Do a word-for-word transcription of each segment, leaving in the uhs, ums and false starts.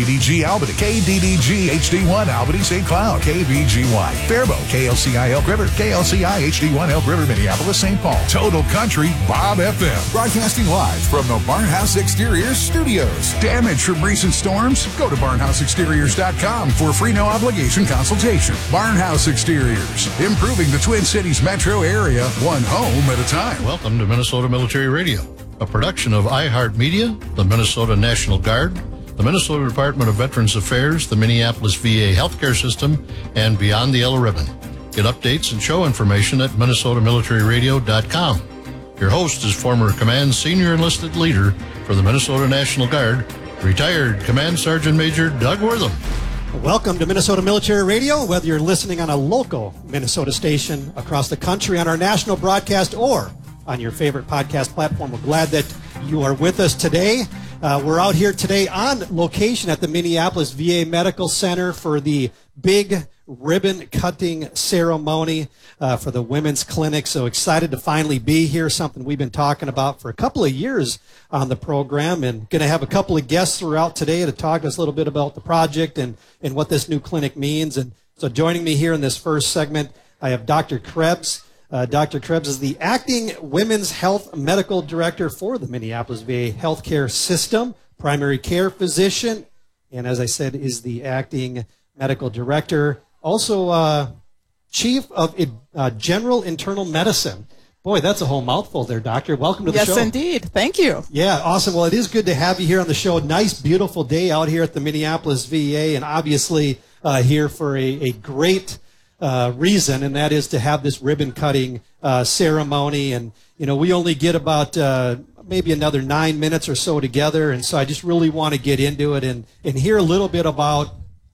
K D G Albany, K D D G H D one Albany, Saint Cloud, K V G Y, Faribault, K L C I Elk River, K L C I H D one Elk River, Minneapolis, Saint Paul, Total Country, Bob F M. Broadcasting live from the Barnhouse Exteriors studios. Damage from recent storms? Go to barnhouse exteriors dot com for a free no obligation consultation. Barnhouse Exteriors, improving the Twin Cities metro area, one home at a time. Welcome to Minnesota Military Radio, a production of iHeartMedia, the Minnesota National Guard, the Minnesota Department of Veterans Affairs, the Minneapolis V A Healthcare System, and Beyond the Yellow Ribbon. Get updates and show information at minnesota military radio dot com. Your host is former Command Senior Enlisted Leader for the Minnesota National Guard, retired Command Sergeant Major Doug Wortham. Welcome to Minnesota Military Radio, whether you're listening on a local Minnesota station, across the country, on our national broadcast, or on your favorite podcast platform. We're glad that you are with us today. Uh, we're out here today on location at the Minneapolis V A Medical Center for the big ribbon cutting ceremony uh, for the women's clinic. So excited to finally be here, something we've been talking about for a couple of years on the program, and going to have a couple of guests throughout today to talk to us a little bit about the project and, and what this new clinic means. And so joining me here in this first segment, I have Doctor Krebs. Uh, Doctor Krebs is the acting Women's Health Medical Director for the Minneapolis V A Healthcare System, primary care physician, and as I said, is the acting medical director. Also, uh, chief of uh, general internal medicine. Boy, that's a whole mouthful there, Doctor. Welcome to the yes, show. Yes, indeed. Thank you. Yeah, awesome. Well, it is good to have you here on the show. Nice, beautiful day out here at the Minneapolis V A, and obviously uh, here for a, a great Uh, reason, and that is to have this ribbon cutting uh, ceremony. And, you know, we only get about uh, maybe another nine minutes or so together, and so I just really want to get into it and, and hear a little bit about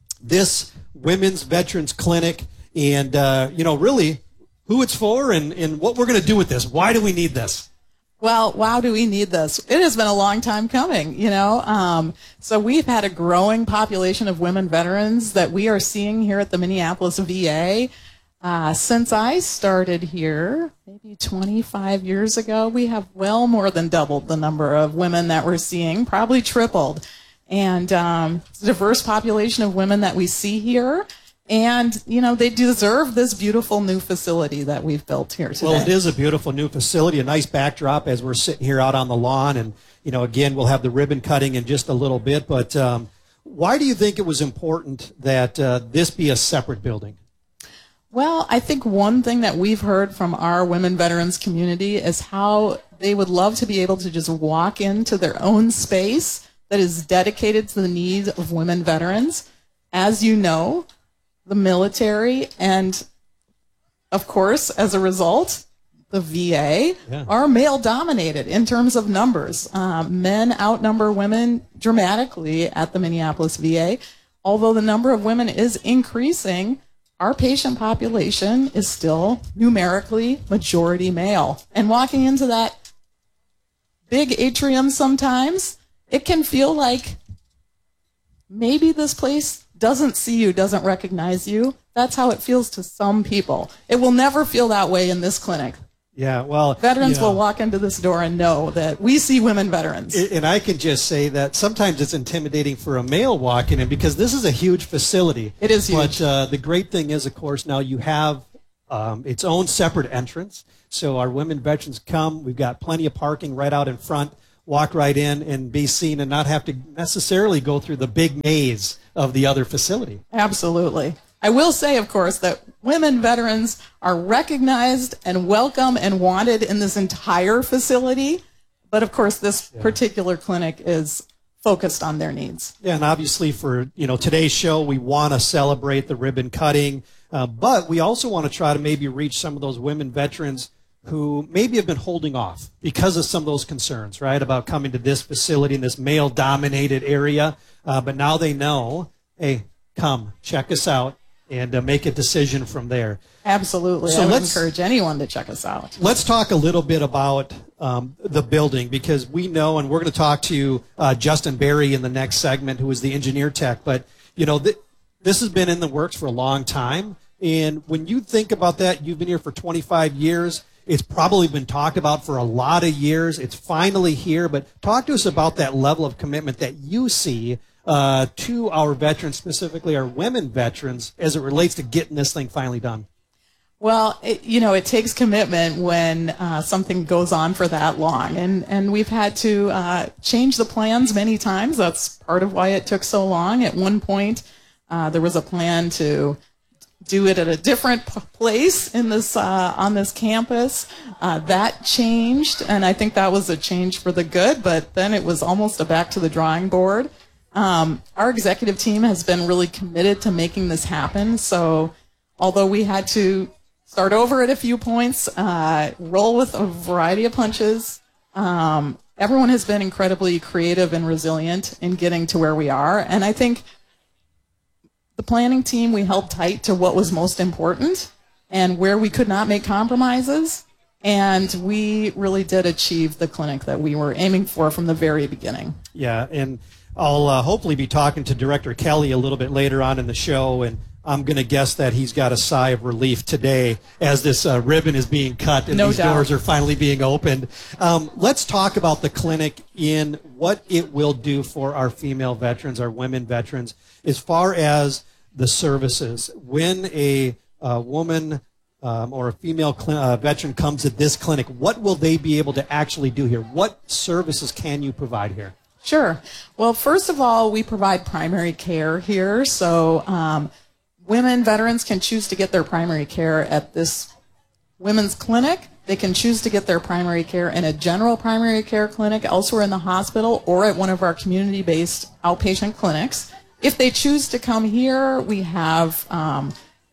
this Women's Veterans Clinic and, uh, you know, really who it's for and, and what we're going to do with this. Why do we need this? Well, why do we need this? It has been a long time coming, you know. Um, so we've had a growing population of women veterans that we are seeing here at the Minneapolis V A. Uh, since I started here, maybe twenty-five years ago, we have well more than doubled the number of women that we're seeing, probably tripled. And um, it's a diverse population of women that we see here. And, you know, they deserve this beautiful new facility that we've built here today. Well, it is a beautiful new facility, a nice backdrop as we're sitting here out on the lawn. And, you know, again, we'll have the ribbon cutting in just a little bit. But um, why do you think it was important that uh, this be a separate building? Well, I think one thing that we've heard from our women veterans community is how they would love to be able to just walk into their own space that is dedicated to the needs of women veterans. As you know, the military and, of course, as a result, the V A yeah. are male-dominated in terms of numbers. Um, men outnumber women dramatically at the Minneapolis V A. Although the number of women is increasing, our patient population is still numerically majority male. And walking into that big atrium sometimes, it can feel like maybe this place doesn't see you, doesn't recognize you. That's how it feels to some people. It will never feel that way in this clinic. Yeah, well, veterans you know, will walk into this door and know that we see women veterans. And I can just say that sometimes it's intimidating for a male walking in because this is a huge facility. It is huge. But uh, the great thing is, of course, now you have um, its own separate entrance. So our women veterans come. We've got plenty of parking right out in front. Walk right in and be seen and not have to necessarily go through the big maze of the other facility. Absolutely. I will say, of course, that women veterans are recognized and welcome and wanted in this entire facility. But, of course, this yeah. particular clinic is focused on their needs. Yeah, and obviously for, you know, today's show, we want to celebrate the ribbon cutting. Uh, but we also want to try to maybe reach some of those women veterans who maybe have been holding off because of some of those concerns, right, about coming to this facility in this male-dominated area. Uh, but now they know, hey, come, check us out, and uh, make a decision from there. Absolutely. So I would let's encourage anyone to check us out. Let's talk a little bit about um, the building, because we know, and we're going to talk to uh, Justin Berry in the next segment, who is the engineer tech. But, you know, th this has been in the works for a long time. And when you think about that, you've been here for twenty-five years. It's probably been talked about for a lot of years. It's finally here. But talk to us about that level of commitment that you see uh, to our veterans, specifically our women veterans, as it relates to getting this thing finally done? Well, it, you know, it takes commitment when uh, something goes on for that long. And, and we've had to uh, change the plans many times. That's part of why it took so long. At one point, uh, there was a plan to do it at a different p- place in this uh, on this campus. Uh, that changed, and I think that was a change for the good, but then it was almost a back to the drawing board. Um, our executive team has been really committed to making this happen, so although we had to start over at a few points, uh, roll with a variety of punches, um, everyone has been incredibly creative and resilient in getting to where we are, and I think the planning team, we held tight to what was most important and where we could not make compromises. And we really did achieve the clinic that we were aiming for from the very beginning. Yeah, and I'll uh, hopefully be talking to Director Kelly a little bit later on in the show, and I'm going to guess that he's got a sigh of relief today as this uh, ribbon is being cut and no these doubt. doors are finally being opened. Um, let's talk about the clinic in what it will do for our female veterans, our women veterans, as far as the services. When a uh, woman um, or a female cl- uh, veteran comes to this clinic, what will they be able to actually do here? What services can you provide here? Sure. Well, first of all, we provide primary care here. So um, women veterans can choose to get their primary care at this women's clinic. They can choose to get their primary care in a general primary care clinic elsewhere in the hospital or at one of our community-based outpatient clinics. If they choose to come here, we have um,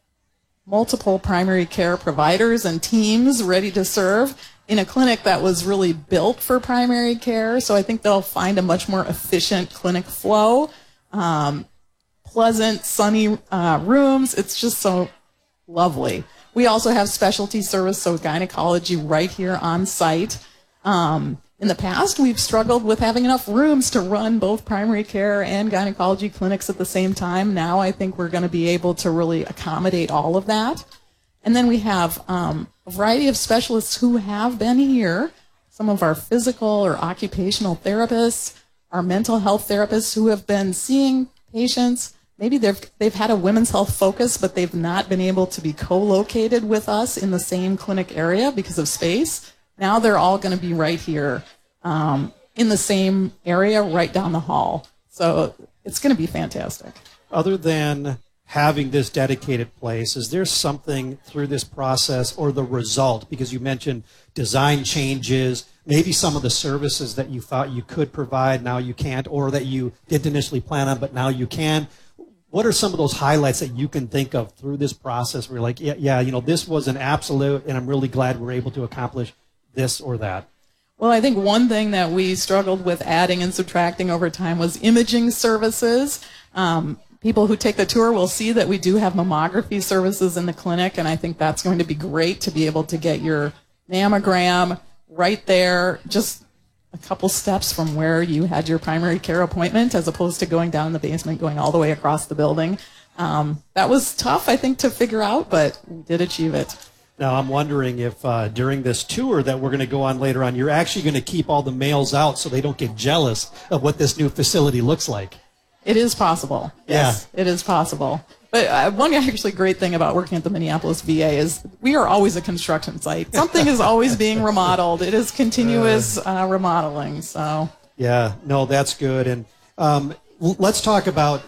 multiple primary care providers and teams ready to serve in a clinic that was really built for primary care. So I think they'll find a much more efficient clinic flow, um, pleasant, sunny uh, rooms. It's just so lovely. We also have specialty service, so gynecology right here on site. Um, In the past, we've struggled with having enough rooms to run both primary care and gynecology clinics at the same time. Now I think we're going to be able to really accommodate all of that. And then we have um, a variety of specialists who have been here, some of our physical or occupational therapists, our mental health therapists who have been seeing patients. Maybe they've, they've had a women's health focus, but they've not been able to be co-located with us in the same clinic area because of space. Now they're all going to be right here um, in the same area, right down the hall. So it's going to be fantastic. Other than having this dedicated place, is there something through this process or the result, because you mentioned design changes, maybe some of the services that you thought you could provide, now you can't, or that you didn't initially plan on, but now you can? What are some of those highlights that you can think of through this process where you're like, yeah, yeah, you know, this was an absolute, and I'm really glad we're able to accomplish this or that? Well, I think one thing that we struggled with adding and subtracting over time was imaging services. Um, people who take the tour will see that we do have mammography services in the clinic, and I think that's going to be great to be able to get your mammogram right there, just a couple steps from where you had your primary care appointment, as opposed to going down in the basement, going all the way across the building. Um, that was tough, I think, to figure out, but we did achieve it. Now, I'm wondering if uh, during this tour that we're going to go on later on, you're actually going to keep all the males out so they don't get jealous of what this new facility looks like. It is possible. Yes, yeah. It is possible. But uh, one actually great thing about working at the Minneapolis V A is we are always a construction site. Something is always being remodeled. It is continuous uh, remodeling. So yeah, no, that's good. And um, l- let's talk about